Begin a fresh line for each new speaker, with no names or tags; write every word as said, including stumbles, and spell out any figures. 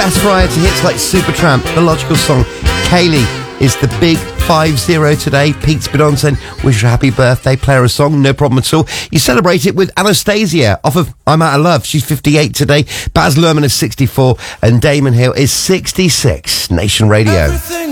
best variety hits like Supertramp, The Logical Song. Kaylee is the big five zero today. Pete's been on saying, wish her happy birthday, play her a song, no problem at all. You celebrate it with Anastasia off of I'm Out of Love. She's fifty-eight today. Baz Luhrmann is sixty-four and Damon Hill is sixty-six. Nation Radio. Everything